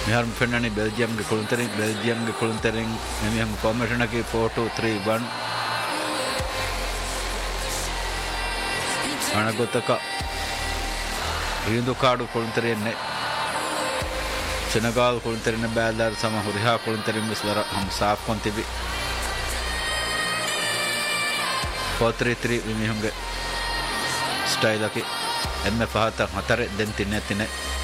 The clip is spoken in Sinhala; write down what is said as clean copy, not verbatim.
මෙහර ෆෙන්නනි බෙල්ජියම්ගේ කොළුන්තරින් මෙමිහම් ෆෝමේෂන් එකේ 4-2-3-1 අනගතක රින්දු කාඩු කොළුන්තරින්නේ සෙනගාල් කොළුන්තරින බෑල්දාර සම හුරිහා කොළුන්තරින් මිස්වර හම් සාෆ් කොන්තිබි 4-3-3 මෙමිහම්ගේ ස්ටයිල් එකේ එම්ම පහත හතර දෙන් තින්නේ